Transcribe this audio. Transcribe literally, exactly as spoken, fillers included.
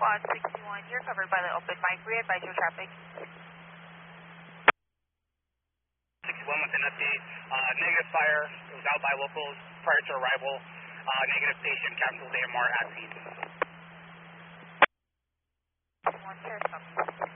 Quad sixty-one, you're covered by the open mic. Re-advise your traffic. sixty-one with an update. Uh, negative fire. It was out by locals prior to arrival. Uh, negative station, capital A M R at scene. One, sure,